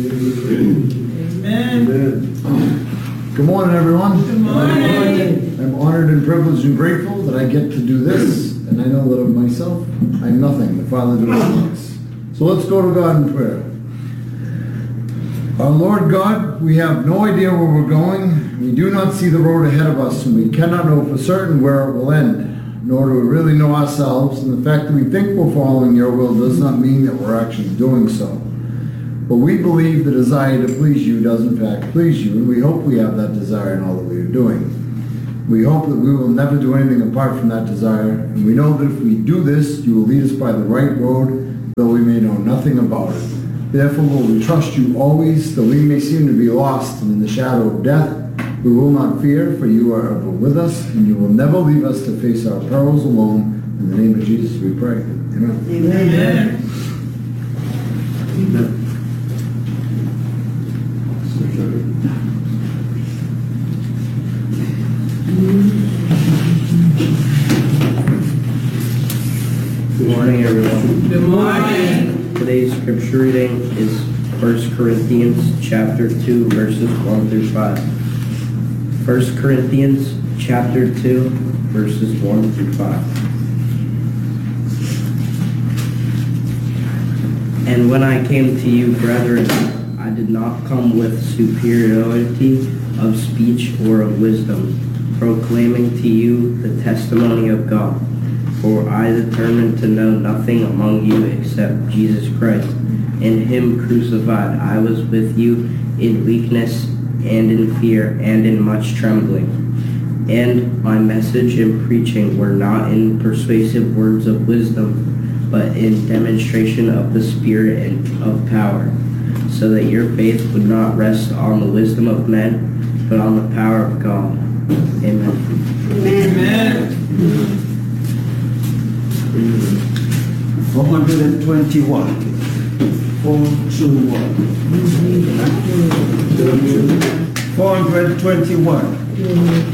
Amen. Good morning, everyone. Good morning. I'm honored and privileged and grateful that I get to do this, and I know that of myself, I'm nothing. The Father does. So let's go to God in prayer. Our Lord God, we have no idea where we're going. We do not see the road ahead of us, and we cannot know for certain where it will end, nor do we really know ourselves. And the fact that we think we're following your will does not mean that we're actually doing so. But we believe the desire to please you does in fact please you, and we hope we have that desire in all that we are doing. We hope that we will never do anything apart from that desire, and we know that if we do this, you will lead us by the right road, though we may know nothing about it. Therefore will we trust you always, though we may seem to be lost and in the shadow of death. We will not fear, for you are ever with us, and you will never leave us to face our perils alone. In the name of Jesus we pray. Amen. Amen. Amen. Good morning, everyone. Good morning. Today's scripture reading is 1 Corinthians chapter 2, verses 1 through 5. 1 Corinthians chapter 2, verses 1 through 5. And when I came to you, brethren, I did not come with superiority of speech or of wisdom, proclaiming to you the testimony of God. For I determined to know nothing among you except Jesus Christ, and him crucified. I was with you in weakness and in fear and in much trembling. And my message and preaching were not in persuasive words of wisdom, but in demonstration of the Spirit and of power, so that your faith would not rest on the wisdom of men, but on the power of God. Amen. Amen. 421. 421.